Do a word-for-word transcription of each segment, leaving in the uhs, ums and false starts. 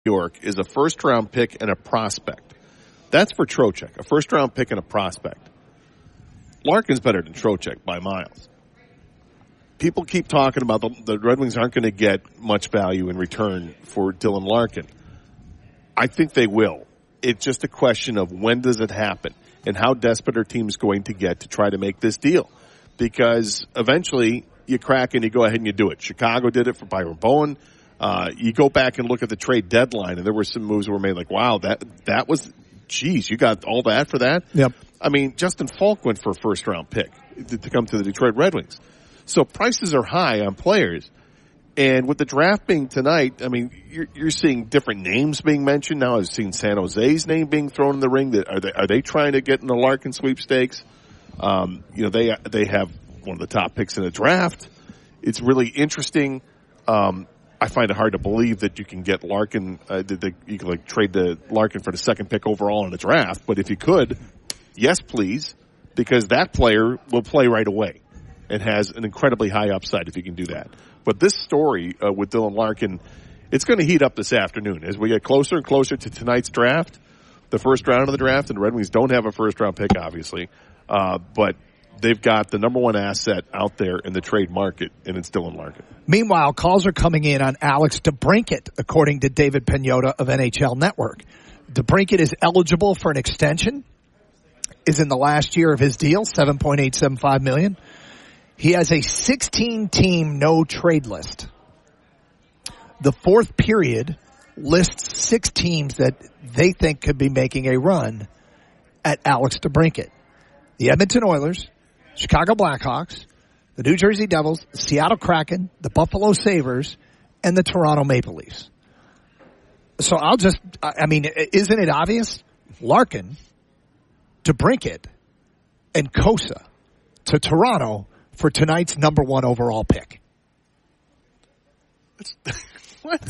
York is a first-round pick and a prospect. That's for Trocheck, a first-round pick and a prospect. Larkin's better than Trocheck by miles. People keep talking about the, the Red Wings aren't going to get much value in return for Dylan Larkin. I think they will. It's just a question of when does it happen and how desperate are teams going to get to try to make this deal. Because eventually you crack and you go ahead and you do it. Chicago did it for Byron Bowen. Uh, you go back and look at the trade deadline and there were some moves that were made like, wow, that, that was, geez, you got all that for that? Yep. I mean, Justin Falk went for a first round pick to, to come to the Detroit Red Wings. So prices are high on players. And with the draft being tonight, I mean, you're, you're seeing different names being mentioned. Now I've seen San Jose's name being thrown in the ring. Are they, are they trying to get in the Larkin sweepstakes? Um, you know, they, they have one of the top picks in the draft. It's really interesting. Um, I find it hard to believe that you can get Larkin, uh, that they, you can like trade the Larkin for the second pick overall in the draft. But if you could, yes, please, because that player will play right away and has an incredibly high upside if you can do that. But this story uh, with Dylan Larkin, it's going to heat up this afternoon as we get closer and closer to tonight's draft, the first round of the draft, and the Red Wings don't have a first-round pick, obviously, uh, but they've got the number one asset out there in the trade market, and it's Dylan Larkin. Meanwhile, calls are coming in on Alex DeBrincat, according to David Pagnotta of N H L Network. DeBrincat is eligible for an extension, is in the last year of his deal, seven point eight seven five million dollars. He has a sixteen-team no-trade list. The fourth period lists six teams that they think could be making a run at Alex DeBrincat. The Edmonton Oilers, Chicago Blackhawks, the New Jersey Devils, the Seattle Kraken, the Buffalo Sabres, and the Toronto Maple Leafs. So I'll just, I mean, isn't it obvious? Larkin, DeBrincat, and Kosa to Toronto for tonight's number one overall pick. What?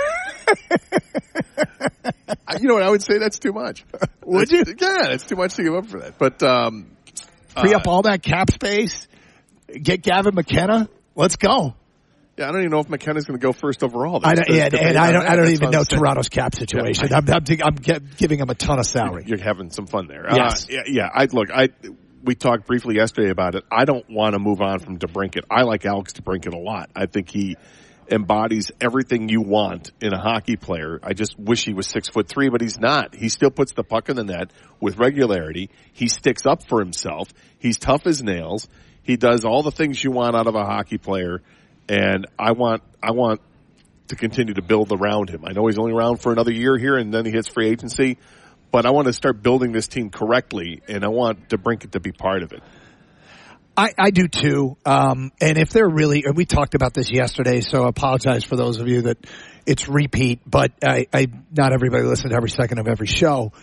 You know what? I would say that's too much. Would that's, you? Yeah, that's too much to give up for that. But um, free uh, up all that cap space. Get Gavin McKenna. Let's go. Yeah, I don't even know if McKenna's going to go first overall. I don't, yeah, and, and I don't. I don't even know Toronto's cap situation. Yeah, I'm, I'm, I'm giving him a ton of salary. You're having some fun there. Yes. Uh, yeah. Yeah. I look. I. We talked briefly yesterday about it. I don't want to move on from DeBrincat. I like Alex DeBrincat a lot. I think he embodies everything you want in a hockey player. I just wish he was six foot three, but he's not. He still puts the puck in the net with regularity. He sticks up for himself. He's tough as nails. He does all the things you want out of a hockey player, and I want I want to continue to build around him. I know he's only around for another year here, and then he hits free agency. But I want to start building this team correctly, and I want DeBrincat to be part of it. I, I do too. Um, and if they're really, and we talked about this yesterday, so I apologize for those of you that it's repeat, but I, I not everybody listens to every second of every show.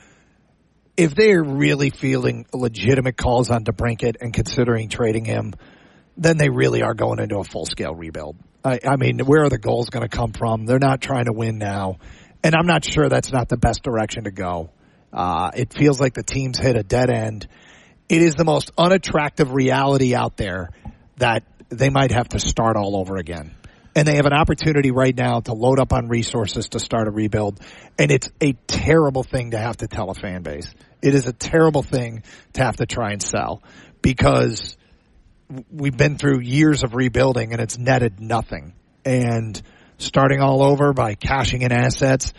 If they're really feeling legitimate calls on DeBrincat and considering trading him, then they really are going into a full-scale rebuild. I, I mean, where are the goals going to come from? They're not trying to win now, and I'm not sure that's not the best direction to go. Uh, it feels like the team's hit a dead end. It is the most unattractive reality out there that they might have to start all over again. And they have an opportunity right now to load up on resources to start a rebuild. And it's a terrible thing to have to tell a fan base. It is a terrible thing to have to try and sell because we've been through years of rebuilding and it's netted nothing. And starting all over by cashing in assets,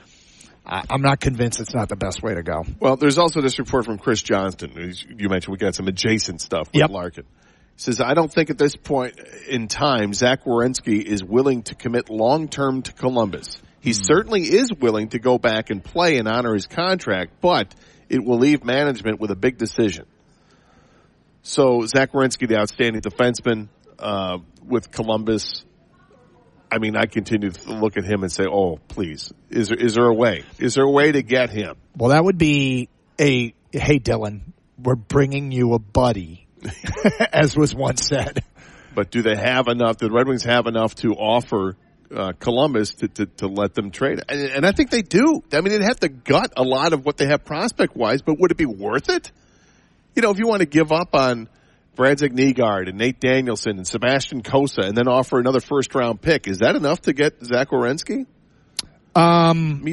I'm not convinced it's not the best way to go. Well, there's also this report from Chris Johnston. You mentioned we got some adjacent stuff with yep. Larkin. He says, I don't think at this point in time Zach Werenski is willing to commit long-term to Columbus. He mm. certainly is willing to go back and play and honor his contract, but it will leave management with a big decision. So Zach Werenski, the outstanding defenseman uh, with Columbus, I mean, I continue to look at him and say, oh, please, is there, is there a way? Is there a way to get him? Well, that would be a, hey, Dylan, we're bringing you a buddy, as was once said. But do they have enough, do the Red Wings have enough to offer uh, Columbus to, to, to let them trade? And, and I think they do. I mean, they'd have to gut a lot of what they have prospect-wise, but would it be worth it? You know, if you want to give up on Bradzig Nygaard and Nate Danielson and Sebastian Kosa and then offer another first-round pick, is that enough to get Zach Werenski? Um,